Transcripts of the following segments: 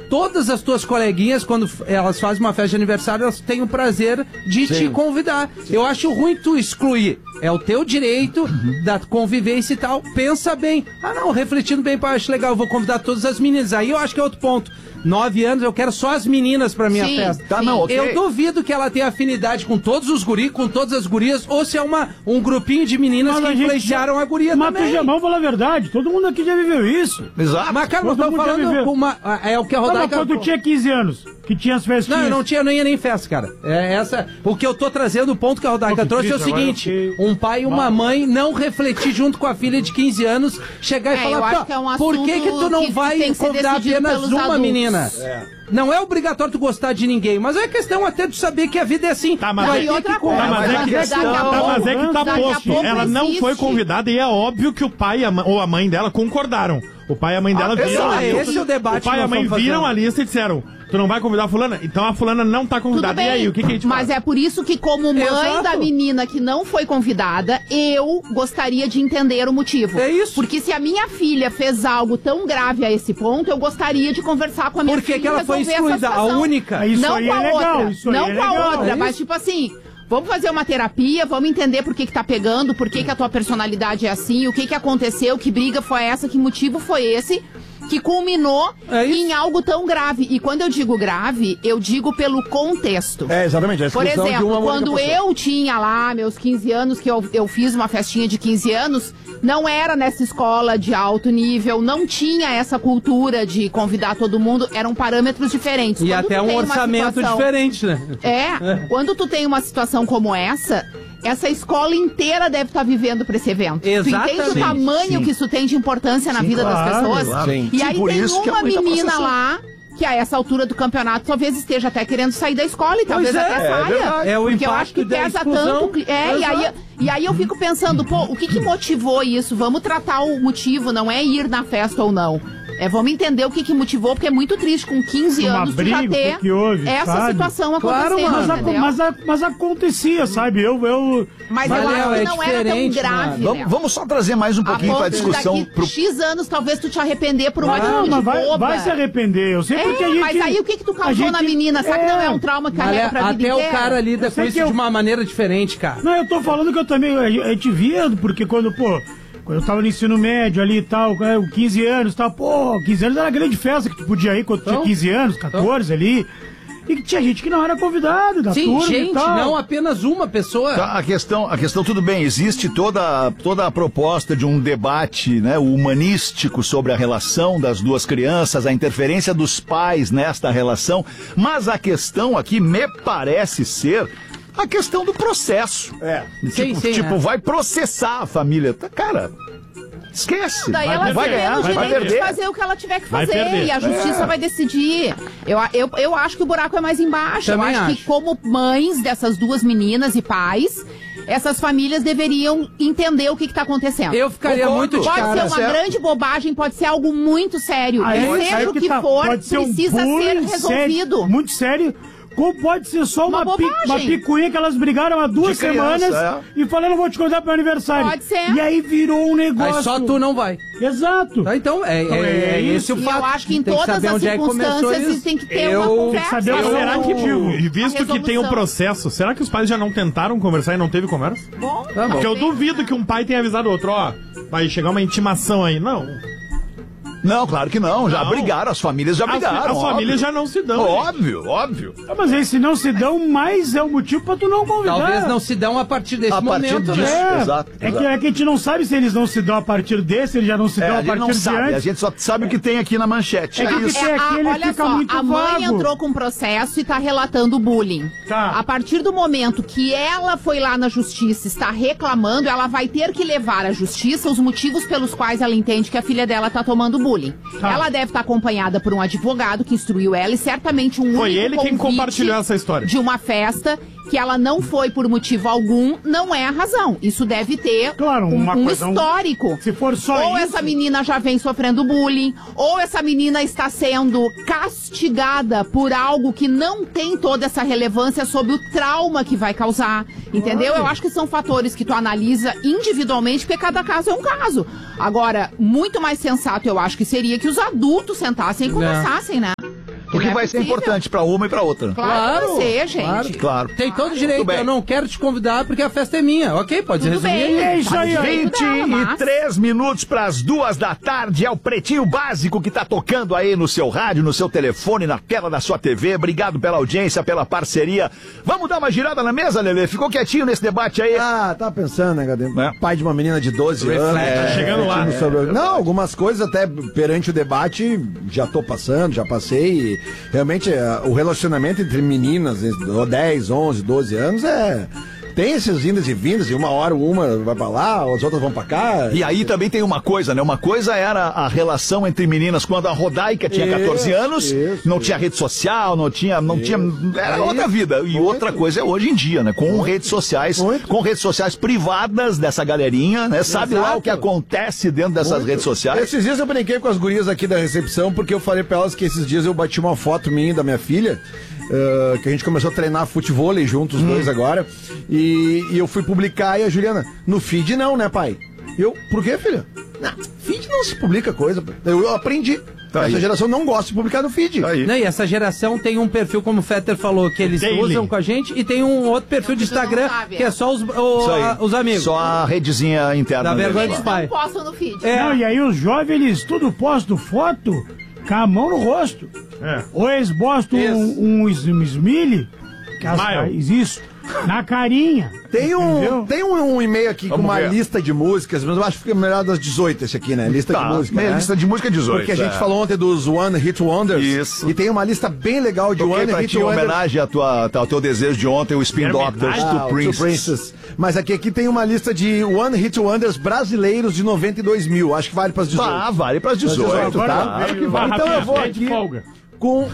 todas as tuas coleguinhas, quando elas fazem uma festa de aniversário, elas têm o prazer de te convidar. Eu acho ruim tu excluir. É o teu direito da convivência e tal. Pensa bem. Refletindo bem, eu acho legal, eu vou convidar todas as meninas. Aí eu acho que é outro ponto. 9 anos, eu quero só as meninas pra minha festa. Tá, não, okay. Eu duvido que ela tenha afinidade com todos os guris, com todas as gurias, ou se é um grupinho de meninas que influenciaram a guria também. Mas vamos falar a verdade, todo mundo aqui já viveu isso. Exato. Mas, cara, nós estamos falando com uma... É o que a Rodaica... Quando tu tinha 15 anos, que tinha as festinhas... Não, eu não ia nem festa, cara. O que eu tô trazendo, o ponto que a Rodaica trouxe é o seguinte, um pai e uma mãe não refletir junto com a filha de 15 anos, chegar e falar, por que tu não vai convidar apenas uma menina? Não é obrigatório tu gostar de ninguém, mas é questão até de saber que a vida é assim. Mas é que tá posto. Ela não foi convidada e é óbvio que o pai ou a mãe dela concordaram. O pai e a mãe dela viram a lista. Esse é o debate. O pai e a mãe viram a lista e disseram: tu não vai convidar a fulana? Então a fulana não tá convidada. E aí, o que a gente faz? Mas é por isso que, como mãe da menina que não foi convidada, eu gostaria de entender o motivo. É isso. Porque se a minha filha fez algo tão grave a esse ponto, eu gostaria de conversar com a minha filha. Por que ela foi excluída? A única? Isso não aí com a é legal, outra. isso aí não é com a legal, outra, mas tipo assim... Vamos fazer uma terapia, vamos entender por que tá pegando, por que a tua personalidade é assim, o que aconteceu, que briga foi essa, que motivo foi esse, que culminou em algo tão grave. E quando eu digo grave, eu digo pelo contexto. Exatamente. Por exemplo, quando eu tinha lá meus 15 anos, que eu fiz uma festinha de 15 anos, não era nessa escola de alto nível, não tinha essa cultura de convidar todo mundo, eram parâmetros diferentes. E até um orçamento diferente, né? Quando tu tem uma situação como essa escola inteira deve estar vivendo para esse evento. Exatamente. Tu entende o tamanho que isso tem de importância na vida das pessoas? Claro. E aí tem uma menina lá que a essa altura do campeonato talvez esteja até querendo sair da escola e talvez até saia. Porque eu acho que pesa tanto. E aí eu fico pensando, o que motivou isso? Vamos tratar o motivo, não é ir na festa ou não. Vamos entender o que motivou, porque é muito triste com 15 anos tu já ter essa situação acontecendo. Mas acontecia, sabe? Mas eu acho que não era tão grave. Vamos só trazer mais um pouquinho para a discussão. Daqui X anos, talvez tu te arrepender por uma atitude boba. Vai se arrepender. Eu sei porque a gente... Mas aí o que tu causou na menina? Sabe que não é um trauma que carrega pra vida inteira? Até o cara lida com isso de uma maneira diferente, cara. Não, eu tô falando que eu também... A gente via, porque quando eu tava no ensino médio ali e tal, 15 anos e tal, 15 anos era grande festa que tu podia ir quando tinha 15 anos, 14 ali. E que tinha gente que não era convidada da turma gente, e tal. não apenas uma pessoa. A questão, tudo bem, existe toda a proposta de um debate, né, humanístico sobre a relação das duas crianças, a interferência dos pais nesta relação, mas a questão aqui me parece ser a questão do processo. Vai processar a família. Cara, esquece. Daí ela vai o direito de fazer o que ela tiver que fazer. E a justiça vai decidir. Eu acho que o buraco é mais embaixo. Também eu acho que, como mães dessas duas meninas e pais, essas famílias deveriam entender o que está acontecendo. Eu ficaria muito de cara. Pode ser uma grande bobagem, pode ser algo muito sério. Seja o que for, precisa ser resolvido. Sério, muito sério. Como pode ser só uma picuinha que elas brigaram há 2 semanas e falaram, vou te convidar pro aniversário. Pode ser. E aí virou um negócio. Aí só tu não vai. Exato. Então, esse o fato. Eu acho que em todas as circunstâncias tem que ter uma conversa. Será que, e visto que tem um processo, será que os pais já não tentaram conversar e não teve conversa? Bom. Porque eu duvido que um pai tenha avisado o outro, vai chegar uma intimação aí. Não, claro que não. Já brigaram, as famílias já brigaram. As famílias já não se dão. Óbvio. Mas aí, se não se dão, mais é o motivo pra tu não convidar. Talvez não se dão a partir desse momento, né? Exato. É que a gente não sabe se eles não se dão a partir desse, eles já não se dão a partir de antes. A gente só sabe o que tem aqui na manchete. Olha só, a mãe entrou com um processo e tá relatando o bullying. A partir do momento que ela foi lá na justiça, está reclamando, ela vai ter que levar à justiça os motivos pelos quais ela entende que a filha dela tá tomando bullying. Ela deve estar acompanhada por um advogado que instruiu ela e certamente Foi ele quem compartilhou essa história. De uma festa que ela não foi por motivo algum, não é a razão. Isso deve ter um histórico. Se for só ou essa menina já vem sofrendo bullying, ou essa menina está sendo castigada por algo que não tem toda essa relevância sobre o trauma que vai causar. Entendeu? Eu acho que são fatores que tu analisa individualmente, porque cada caso é um caso. Agora, muito mais sensato eu acho que seria que os adultos sentassem e conversassem, né? O que vai ser importante pra uma e pra outra. Claro, vai ser, gente. Claro. Tem todo direito, eu não quero te convidar porque a festa é minha. Ok, pode resumir. É isso aí. 23 minutos pras 2 da tarde, é o Pretinho Básico que tá tocando aí no seu rádio, no seu telefone, na tela da sua TV. Obrigado pela audiência, pela parceria. Vamos dar uma girada na mesa, Lelê? Ficou quietinho nesse debate aí? Tava pensando, né, Gadê? Pai de uma menina de 12 anos. Tá chegando lá. Não, algumas coisas até perante o debate já tô passando, já passei. E realmente o relacionamento entre meninas, 10, 11, 12 anos tem esses indas e vindas, e uma hora uma vai pra lá, as outras vão pra cá. E aí também tem uma coisa, né? Uma coisa era a relação entre meninas quando a Rodaica tinha 14 anos, não tinha rede social, não tinha, era outra vida. E outra coisa é hoje em dia, né? Com redes sociais, com redes sociais privadas dessa galerinha, né? Sabe lá o que acontece dentro dessas redes sociais. Esses dias eu brinquei com as gurias aqui da recepção, porque eu falei pra elas que esses dias eu bati uma foto minha e da minha filha, que a gente começou a treinar futevôlei juntos, os dois agora, e eu fui publicar, e a Juliana, no feed não, né, pai? Por quê, filha? Não, feed não se publica coisa. Eu aprendi. Essa geração não gosta de publicar no feed. Não, e essa geração tem um perfil, como o Fetter falou, que eles usam com a gente, e tem um outro perfil de Instagram, que é só os amigos. Só a redezinha interna. Da vergonha dos pais. Não postam no feed. Não, e aí os jovens, eles tudo postam foto com a mão no rosto. Ou eles postam um smile, isso, na carinha. Tem um e-mail aqui com uma lista de músicas, mas eu acho que fica melhor das 18 esse aqui, né? Lista de música, né? Lista de música 18. Porque a gente falou ontem dos One Hit Wonders. Isso. E tem uma lista bem legal de One Hit Wonders. Em homenagem ao teu desejo de ontem, o Spin Doctors to Princess. Mas aqui tem uma lista de One Hit Wonders brasileiros de 92 mil. Acho que vale pras 18. Vale pras 18, tá? Claro que vale. Então eu vou aqui com...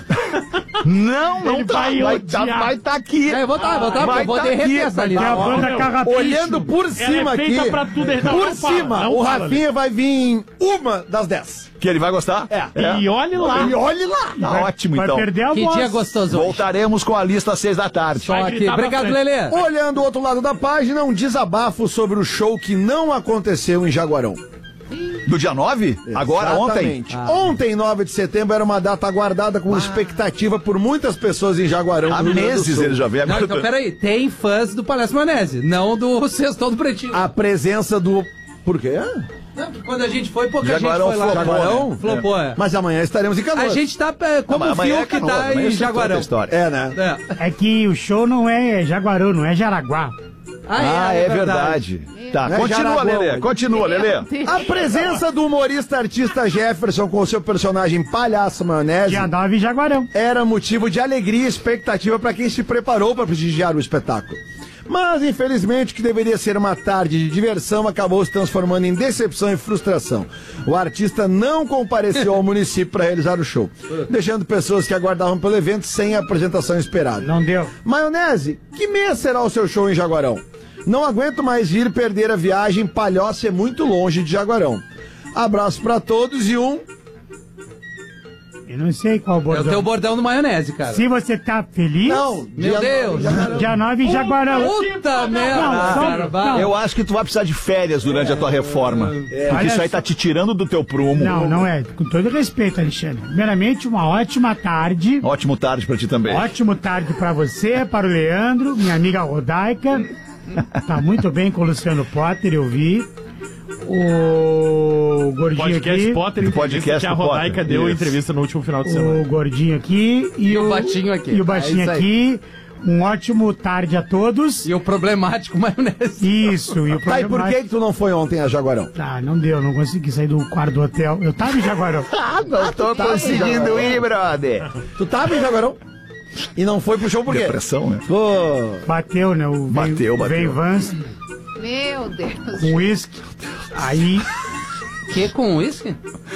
Não tá. Vai tá aqui. Eu vou derreter essa lista. Olhando por cima aqui, por cima, o Rafinha vai vir em uma das 10. Que ele vai gostar? E olhe lá. Tá ótimo, então. Vai perder a voz. Que dia gostoso. Voltaremos com a lista às 6 da tarde. Só aqui. Obrigado, Lelê. Olhando o outro lado da página, um desabafo sobre o show que não aconteceu em Jaguarão. Do dia 9? Agora, ontem? Ontem, 9 de setembro, era uma data aguardada com expectativa por muitas pessoas em Jaguarão. Há meses ele já veio. Não, então, peraí, tem fãs do Palestra Manese, não do Sextou do Pretinho. A presença do... Por quê? Não, porque quando a gente foi, pouca Jaguarão gente foi lá. Jaguarão? Flopou, Mas amanhã estaremos em Canoas. A gente tá como o Fio que tá em Jaguarão. Né? É que o show não é Jaguarão, não é Jaraguá. É verdade. Tá, continua, Lelê. Continua, Lelê. A presença do humorista artista Jefferson com o seu personagem Palhaço Maionese Dia 9 em Jaguarão. era motivo de alegria e expectativa para quem se preparou para prestigiar o espetáculo. Mas, infelizmente, o que deveria ser uma tarde de diversão acabou se transformando em decepção e frustração. O artista não compareceu ao município para realizar o show, deixando pessoas que aguardavam pelo evento sem a apresentação esperada. Não deu. Maionese, que mês será o seu show em Jaguarão? Não aguento mais ir perder a viagem, Palhoça é muito longe de Jaguarão. Abraço pra todos e Eu não sei qual bordão. É o teu bordão do Maionese, cara. Se você tá feliz... Não, meu Deus. Dia 9 em Jaguarão. Puta merda, não. Eu acho que tu vai precisar de férias durante a tua reforma. Porque isso aí tá te tirando do teu prumo. Não é. Com todo respeito, Alexandre. Primeiramente, uma ótima tarde. Ótimo tarde pra ti também. Ótimo tarde pra você, para o Leandro, minha amiga Rodaica. Tá muito bem com o Luciano Potter, eu vi. O Gordinho podcast aqui. Potter, do podcast que a Rodaica deu entrevista no último final de semana. O Gordinho aqui e o Baixinho aqui. E o Baixinho aqui. Um ótimo tarde a todos. E o problemático Maionese. Isso. E o Tá, e por que tu não foi ontem a Jaguarão? Tá, não deu, não consegui sair do quarto do hotel. Eu tava em Jaguarão. Não tô conseguindo ir, brother. Tu tava em Jaguarão? E não foi pro show por quê? Depressão, né? Bateu, né? Bateu. Veio Vans. Meu Deus. Com uísque. Aí... Que com uísque?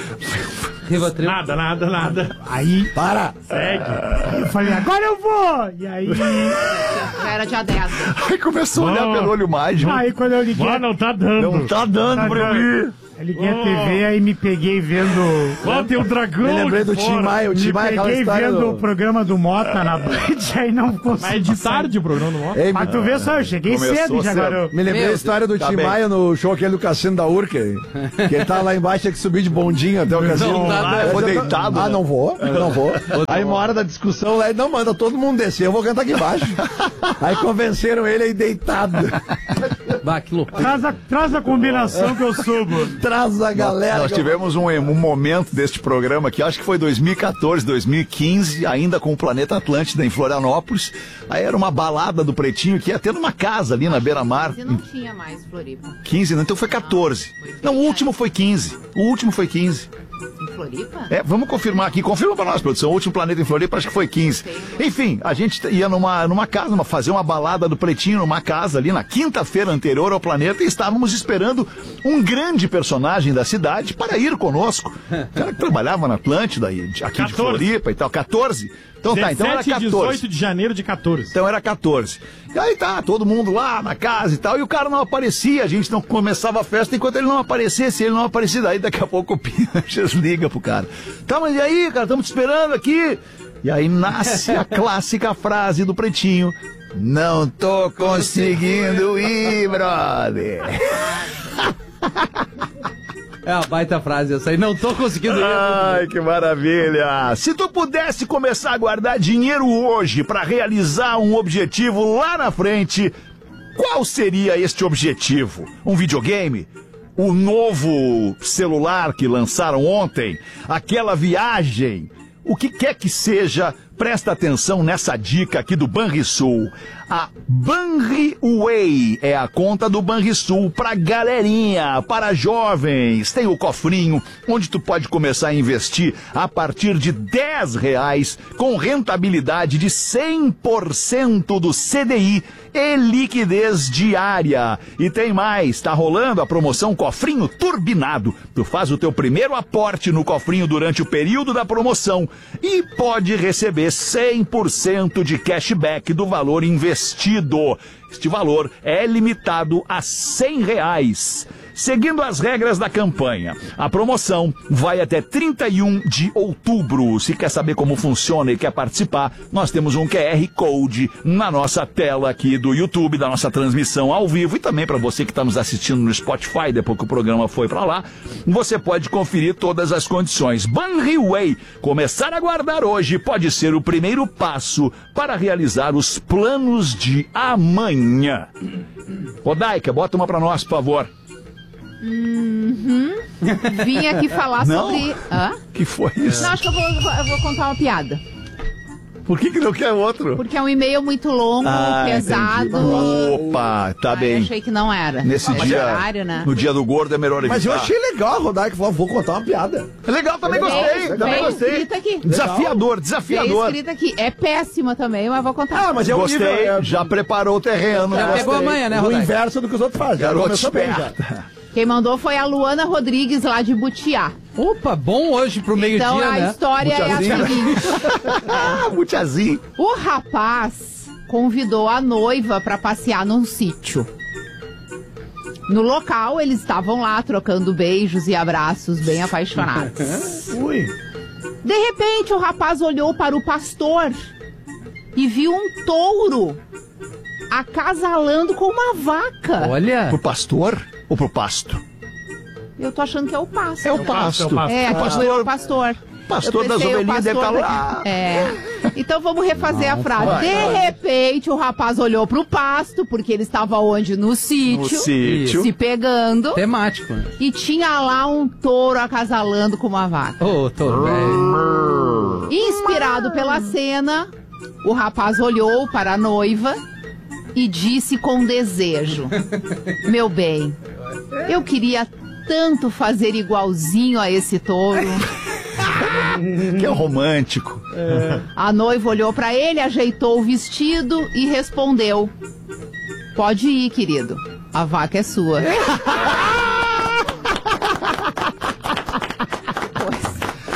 Nada. Aí... Para! Segue. Aí eu falei, agora eu vou! E aí... Já era dia 10. Aí começou a olhar pelo olho mágico. Aí quando eu liguei... Não tá dando. Não tá dando pra mim. Liguei a TV, aí me peguei vendo... Ó, tem um dragão. Me lembrei do Tim Maia. O Tim Maia, aquela peguei história vendo do... o programa do Mota na Band, aí não consegui. Mas é de tarde o programa do Mota. Mas tu vê só, eu cheguei cedo, Jaguarão. Me lembrei a história do Tim Maia no show aquele do Cassino da Urca. Que ele tá lá embaixo, tinha que subir de bondinho até o cassino. Eu vou deitado. Ah, não vou. Aí uma hora da discussão lá, ele não manda todo mundo descer, eu vou cantar aqui embaixo. Aí convenceram ele aí deitado. Bah, que loucura. Traz a combinação que eu subo. Traz a galera. Nós tivemos um momento deste programa que acho que foi 2014, 2015, ainda com o Planeta Atlântida em Florianópolis. Aí era uma balada do Pretinho que ia ter numa casa ali na beira-mar. 15 não tinha mais Floripa. 15, não, então foi 14. Não, o último foi 15. O último foi 15. Em Floripa? Vamos confirmar aqui. Confirma pra nós, produção. O último Planeta em Floripa, acho que foi 15. Enfim, a gente ia numa casa, fazer uma balada do Pretinho numa casa ali na quinta-feira anterior ao Planeta e estávamos esperando um grande personagem da cidade para ir conosco. O cara que trabalhava na Atlântida, aqui de Floripa e tal. 14. Então tá, então era 14. 18 de janeiro de 14. Então era 14. E aí tá, todo mundo lá na casa e tal, e o cara não aparecia, a gente não começava a festa enquanto ele não aparecesse, ele não aparecia, daí daqui a pouco o Pinchas liga pro cara. Tá, mas e aí, cara, estamos te esperando aqui. E aí nasce a clássica frase do Pretinho: não tô conseguindo ir, brother. É uma baita frase essa aí, não tô conseguindo ir. Ai, que maravilha! Se tu pudesse começar a guardar dinheiro hoje para realizar um objetivo lá na frente, qual seria este objetivo? Um videogame? O novo celular que lançaram ontem? Aquela viagem? O que quer que seja, presta atenção nessa dica aqui do Banrisul. A Banriway é a conta do Banrisul pra galerinha, para jovens. Tem o cofrinho, onde tu pode começar a investir a partir de R$10 com rentabilidade de 100% do CDI e liquidez diária. E tem mais, tá rolando a promoção Cofrinho Turbinado. Tu faz o teu primeiro aporte no cofrinho durante o período da promoção e pode receber 100% de cashback do valor investido. Este valor é limitado a R$100. Seguindo as regras da campanha, a promoção vai até 31 de outubro. Se quer saber como funciona e quer participar, nós temos um QR Code na nossa tela aqui do YouTube, da nossa transmissão ao vivo, e também para você que está nos assistindo no Spotify, depois que o programa foi para lá, você pode conferir todas as condições. Banriway, começar a guardar hoje pode ser o primeiro passo para realizar os planos de amanhã. Rodaica, bota uma para nós, por favor. Vim aqui falar sobre... Hã? Que foi isso? Não, acho que eu vou contar uma piada. Por que não quer outro? Porque é um e-mail muito longo, pesado. Entendi. Opa, tá bem. Eu achei que não era. Nesse dia, horário, né? no dia do gordo é melhor evitar. Mas eu achei legal a Rodaica que falou, vou contar uma piada. É legal, também gostei. Também gostei. Escrito aqui. Desafiador. Veio escrito aqui. É péssima também, mas vou contar. Ah, mas eu Gostei, já preparou o terreno. Já pegou amanhã, né, Rodaica? O inverso do que os outros fazem. Garoto Começou bem já. Quem mandou foi a Luana Rodrigues, lá de Butiá. Opa, bom hoje pro meio-dia, então, né? a história é a seguinte. Butiazinho. O rapaz convidou a noiva para passear num sítio. No local, eles estavam lá trocando beijos e abraços bem apaixonados. Ui. De repente, o rapaz olhou para o pastor e viu um touro acasalando com uma vaca. Olha. Pro pastor ou pro pasto? Eu tô achando que é o pasto. É o pasto. É, aqui foi o pastor. Pastor das ovelhinhas deve estar lá. É. Então vamos refazer a frase. De repente, o rapaz olhou pro pasto, porque ele estava onde? No sítio. No sítio. Se pegando. Temático, né? E tinha lá um touro acasalando com uma vaca. Ô, touro velho. Inspirado pela cena, o rapaz olhou para a noiva e disse com desejo: meu bem, eu queria tanto fazer igualzinho a esse touro. Que é romântico. A noiva olhou para ele, ajeitou o vestido e respondeu: pode ir, querido, a vaca é sua.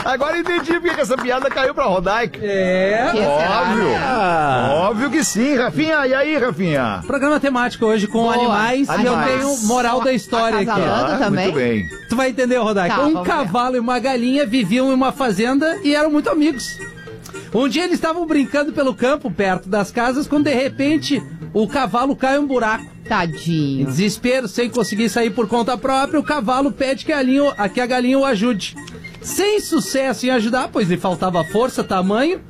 Agora entendi porque que essa piada caiu pra Rodaica. Óbvio. Óbvio que sim, Rafinha. E aí, Rafinha? Programa temático hoje com animais e eu tenho moral da história aqui. Também. Muito bem. Tu vai entender, Rodaica. Tá, um cavalo e uma galinha viviam em uma fazenda e eram muito amigos. Um dia eles estavam brincando pelo campo, perto das casas, quando de repente o cavalo cai em um buraco. Em Tadinho. desespero, sem conseguir sair por conta própria, o cavalo pede que a galinha o ajude. Sem sucesso em ajudar, pois lhe faltava força, tamanho,